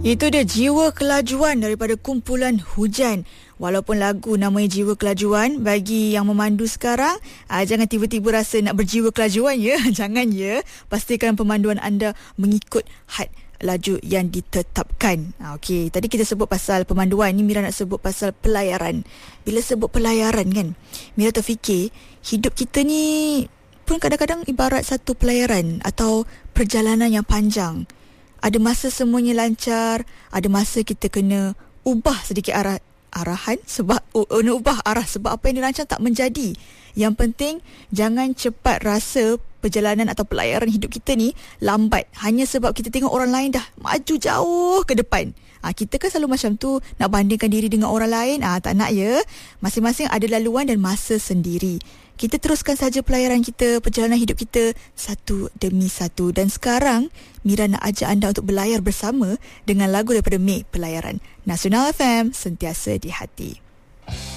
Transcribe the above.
Itu dia Jiwa Kelajuan daripada kumpulan Hujan. Walaupun lagu namanya Jiwa Kelajuan, bagi yang memandu sekarang, jangan tiba-tiba rasa nak berjiwa kelajuan ya. Jangan ya. Pastikan pemanduan anda mengikut had laju yang ditetapkan. Okey, tadi kita sebut pasal pemanduan, ni Mira nak sebut pasal pelayaran. Bila sebut pelayaran kan, Mira terfikir hidup kita ni pun kadang-kadang ibarat satu pelayaran atau perjalanan yang panjang. Ada masa semuanya lancar, ada masa kita kena ubah sedikit arahan sebab ubah arah sebab apa yang dirancang tak menjadi. Yang penting jangan cepat rasa perjalanan atau pelayaran hidup kita ni lambat hanya sebab kita tengok orang lain dah maju jauh ke depan. Kita kan selalu macam tu, nak bandingkan diri dengan orang lain. Tak nak ya. Masing-masing ada laluan dan masa sendiri. Kita teruskan saja pelayaran kita, perjalanan hidup kita satu demi satu. Dan sekarang Mira nak ajak anda untuk berlayar bersama dengan lagu daripada Meg, Pelayaran. Nasional FM, sentiasa di hati.